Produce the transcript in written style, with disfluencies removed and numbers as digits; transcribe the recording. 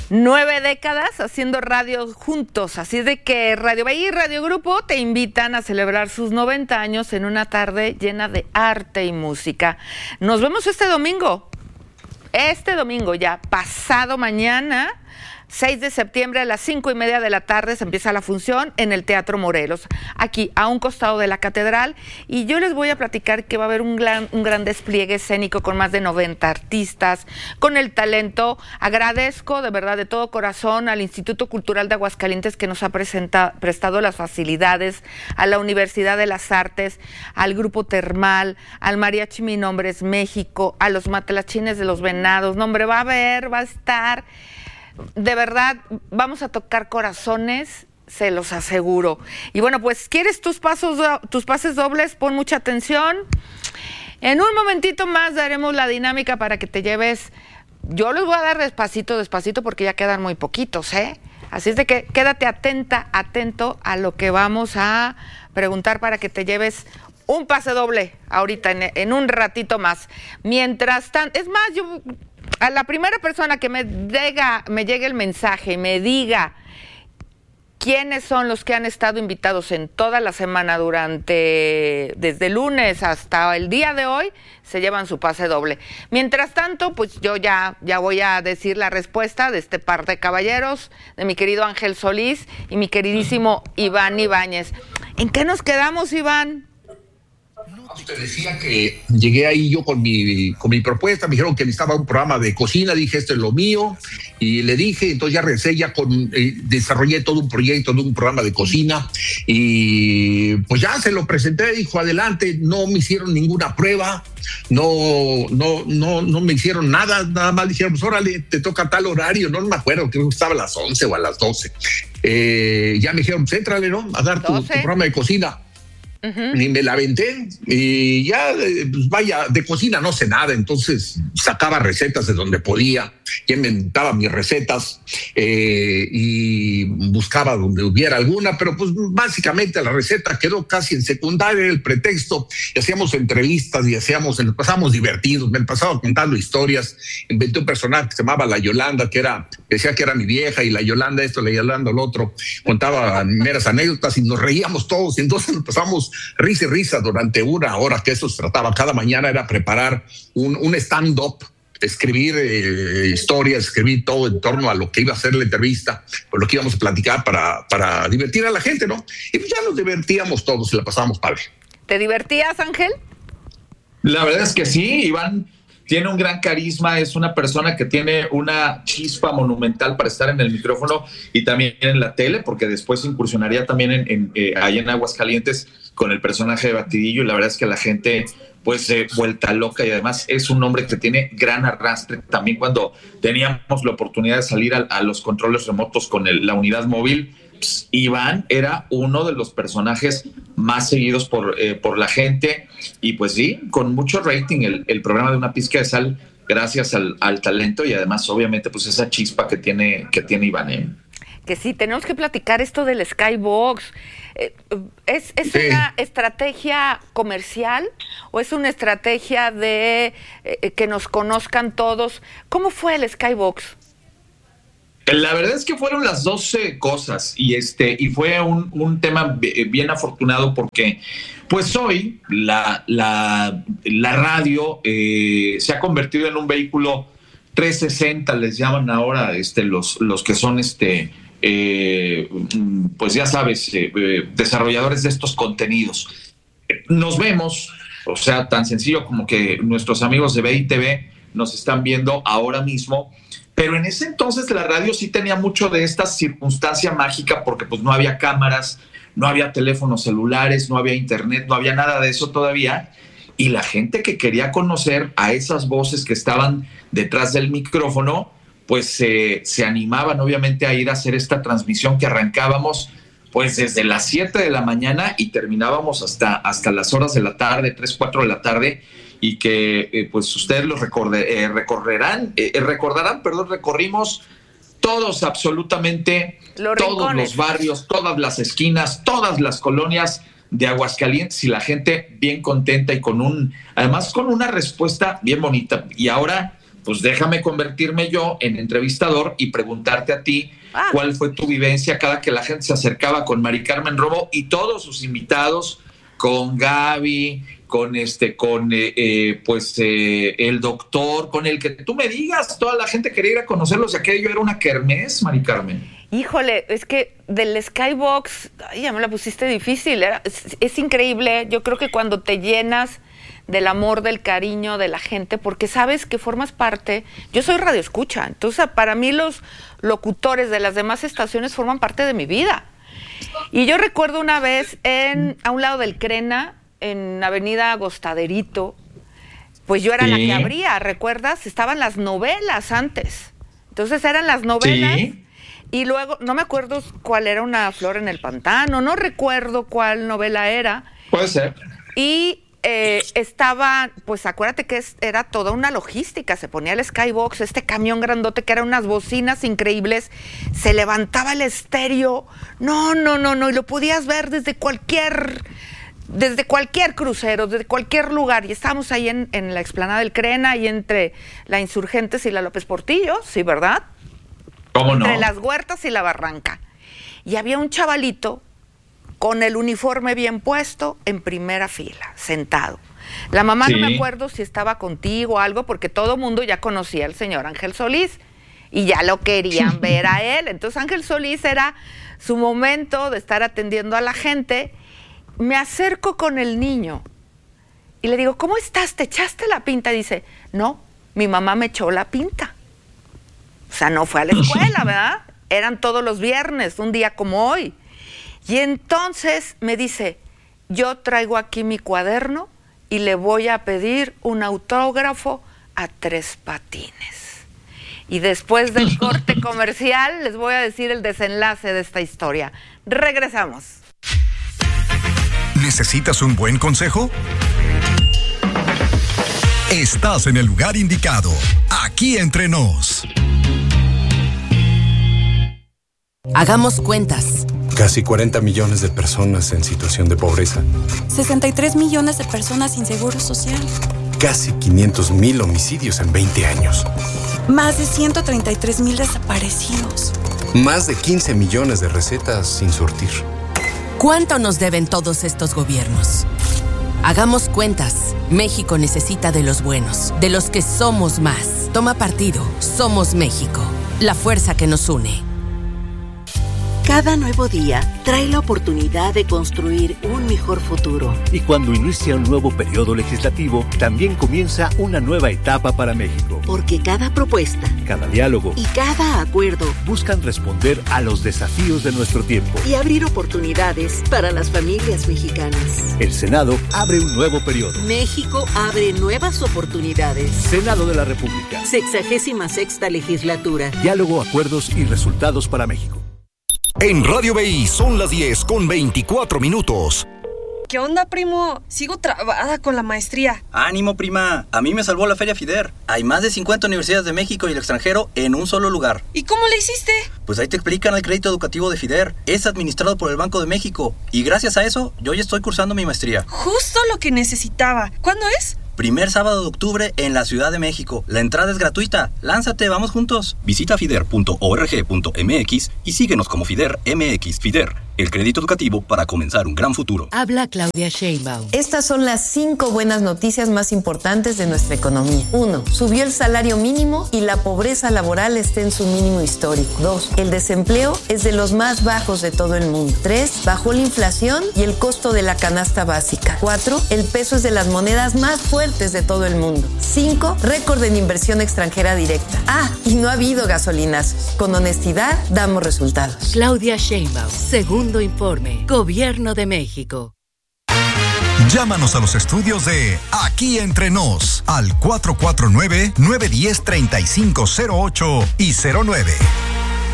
9 décadas haciendo radio juntos, así de que Radio Bahía y Radio Grupo te invitan a celebrar sus 90 años en una tarde llena de arte y música. Nos vemos este domingo ya, pasado mañana, 6 de septiembre a las 5:30 de la tarde se empieza la función en el Teatro Morelos, aquí a un costado de la catedral, y yo les voy a platicar que va a haber un gran despliegue escénico con más de 90 artistas, con el talento. Agradezco de verdad de todo corazón al Instituto Cultural de Aguascalientes que nos ha prestado las facilidades, a la Universidad de las Artes, al Grupo Termal, al Mariachi Mi Nombre es México, a los Matlachines de los Venados. No, hombre, va a estar... De verdad, vamos a tocar corazones, se los aseguro. Y bueno, pues, ¿quieres tus pases dobles? Pon mucha atención. En un momentito más daremos la dinámica para que te lleves. Yo les voy a dar despacito, porque ya quedan muy poquitos, ¿eh? Así es de que quédate atento a lo que vamos a preguntar para que te lleves un pase doble ahorita, en un ratito más. Mientras tanto, es más, a la primera persona que me llegue el mensaje y me diga quiénes son los que han estado invitados en toda la semana desde lunes hasta el día de hoy, se llevan su pase doble. Mientras tanto, pues yo ya voy a decir la respuesta de este par de caballeros, de mi querido Ángel Solís y mi queridísimo Iván Ibáñez. ¿En qué nos quedamos, Iván? Te decía que llegué ahí yo con mi propuesta, me dijeron que necesitaba un programa de cocina, dije, esto es lo mío, y le dije, entonces ya regresé, desarrollé todo un proyecto de un programa de cocina, y pues ya se lo presenté, dijo, adelante. No me hicieron ninguna prueba, no me hicieron nada más dijeron, pues órale, te toca tal horario, no me acuerdo, creo que estaba a las 11 o a las 12. Ya me dijeron, pues éntrale, ¿no? A dar tu programa de cocina. Ni me la aventé y ya, pues vaya, de cocina no sé nada, entonces sacaba recetas de donde podía, ya inventaba mis recetas y buscaba donde hubiera alguna, pero pues básicamente la receta quedó casi en secundaria, el pretexto, y hacíamos entrevistas y nos pasábamos divertidos, me pasaba contando historias, inventé un personaje que se llamaba La Yolanda, decía que era mi vieja, y La Yolanda esto, La Yolanda lo otro, contaba meras anécdotas y nos reíamos todos, y entonces nos pasamos risa y risa durante una hora, que eso se trataba. Cada mañana era preparar un stand-up, escribir historias, escribir todo en torno a lo que iba a ser la entrevista, o lo que íbamos a platicar para divertir a la gente, ¿no? Y pues ya nos divertíamos todos y la pasábamos padre. ¿Te divertías, Ángel? La verdad es que sí, Iván tiene un gran carisma, es una persona que tiene una chispa monumental para estar en el micrófono y también en la tele, porque después incursionaría también allá en Aguascalientes con el personaje de Batidillo, y la verdad es que la gente pues vuelta loca, y además es un hombre que tiene gran arrastre. También cuando teníamos la oportunidad de salir a los controles remotos con la unidad móvil, pues, Iván era uno de los personajes más seguidos por la gente, y pues sí, con mucho rating el programa de Una Pizca de Sal, gracias al talento y además obviamente pues esa chispa que tiene Iván. Que sí, tenemos que platicar esto del Skybox. ¿Es sí. Una estrategia comercial o es una estrategia de que nos conozcan todos? ¿Cómo fue el Skybox? La verdad es que fueron las 12 cosas y fue un tema bien afortunado, porque pues hoy la radio se ha convertido en un vehículo 360, les llaman ahora los que son pues ya sabes, desarrolladores de estos contenidos. Nos vemos, o sea, tan sencillo como que nuestros amigos de BITV nos están viendo ahora mismo, pero en ese entonces la radio sí tenía mucho de esta circunstancia mágica, porque pues no había cámaras, no había teléfonos celulares, no había internet, no había nada de eso todavía, y la gente que quería conocer a esas voces que estaban detrás del micrófono pues se animaban obviamente a ir a hacer esta transmisión que arrancábamos pues desde las 7 de la mañana y terminábamos hasta las horas de la tarde, 3, 4 de la tarde, y que pues ustedes los recordarán, recorrimos todos, absolutamente todos los barrios, todas las esquinas, todas las colonias de Aguascalientes, y la gente bien contenta y además con una respuesta bien bonita. Y ahora pues déjame convertirme yo en entrevistador y preguntarte a ti cuál fue tu vivencia cada que la gente se acercaba con Mari Carmen Romo y todos sus invitados, con Gaby, con el doctor, con el que tú me digas, toda la gente quería ir a conocerlos, y aquello era una kermés, Mari Carmen. Híjole, es que del Skybox, ya me la pusiste difícil, es increíble. Yo creo que cuando te llenas del amor, del cariño de la gente, porque sabes que formas parte, yo soy radioescucha, entonces para mí los locutores de las demás estaciones forman parte de mi vida. Y yo recuerdo una vez a un lado del Crena, en Avenida Agostaderito, pues yo era la que abría, ¿recuerdas? Estaban las novelas antes, entonces eran las novelas. Sí. Y luego, no me acuerdo cuál era, Una flor en el pantano, no recuerdo cuál novela era. Puede ser. Y estaba, pues acuérdate que era toda una logística, se ponía el Skybox, este camión grandote que eran unas bocinas increíbles, se levantaba el estéreo, no, y lo podías ver desde cualquier crucero, desde cualquier lugar, y estábamos ahí en la explanada del Crena, ahí entre la Insurgentes y la López Portillo, ¿sí, verdad? ¿Cómo no? Entre las Huertas y la Barranca. Y había un chavalito con el uniforme bien puesto en primera fila, sentado. La mamá, no me acuerdo si estaba contigo o algo, porque todo mundo ya conocía al señor Ángel Solís y ya lo querían ver a él. Entonces Ángel Solís era su momento de estar atendiendo a la gente. Me acerco con el niño y le digo, ¿cómo estás? ¿Te echaste la pinta? Y dice, no, mi mamá me echó la pinta. O sea, no fue a la escuela, ¿verdad? Eran todos los viernes, un día como hoy. Y entonces me dice, yo traigo aquí mi cuaderno y le voy a pedir un autógrafo a Tres Patines. Y después del corte comercial les voy a decir el desenlace de esta historia. Regresamos. ¿Necesitas un buen consejo? Estás en el lugar indicado. Aquí entre nos. Hagamos cuentas. Casi 40 millones de personas en situación de pobreza. 63 millones de personas sin seguro social. Casi 500,000 homicidios en 20 años. Más de 133,000 desaparecidos. Más de 15 millones de recetas sin surtir. ¿Cuánto nos deben todos estos gobiernos? Hagamos cuentas. México necesita de los buenos, de los que somos más. Toma partido. Somos México. La fuerza que nos une. Cada nuevo día trae la oportunidad de construir un mejor futuro. Y cuando inicia un nuevo periodo legislativo, también comienza una nueva etapa para México. Porque cada propuesta, cada diálogo y cada acuerdo buscan responder a los desafíos de nuestro tiempo y abrir oportunidades para las familias mexicanas. El Senado abre un nuevo periodo. México abre nuevas oportunidades. Senado de la República. 66ª legislatura. Diálogo, acuerdos y resultados para México. En Radio BI son las 10:24. ¿Qué onda, primo? Sigo trabada con la maestría. ¡Ánimo, prima! A mí me salvó la Feria FIDER. Hay más de 50 universidades de México y el extranjero en un solo lugar. ¿Y cómo le hiciste? Pues ahí te explican el crédito educativo de FIDER. Es administrado por el Banco de México. Y gracias a eso, yo ya estoy cursando mi maestría. Justo lo que necesitaba. ¿Cuándo es? Primer sábado de octubre en la Ciudad de México. La entrada es gratuita. Lánzate, vamos juntos. Visita fider.org.mx y síguenos como FIDER MX. FIDER, el crédito educativo para comenzar un gran futuro. Habla Claudia Sheinbaum. Estas son las 5 buenas noticias más importantes de nuestra economía. 1. Subió el salario mínimo y la pobreza laboral está en su mínimo histórico. 2. El desempleo es de los más bajos de todo el mundo. 3. Bajó la inflación y el costo de la canasta básica. 4. El peso es de las monedas más fuertes de todo el mundo. 5. Récord en inversión extranjera directa. Y no ha habido gasolinazos. Con honestidad, damos resultados. Claudia Sheinbaum, segundo informe. Gobierno de México. Llámanos a los estudios de Aquí Entre Nos al 449-910-3508 y 09.